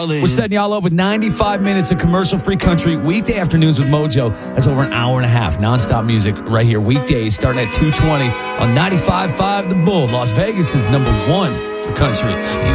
We're setting y'all up with 95 minutes of commercial-free country weekday afternoons with Mojo. That's over an hour and a half nonstop music right here weekdays starting at 2:20 on 95.5 The Bull, Las Vegas' #1 for country.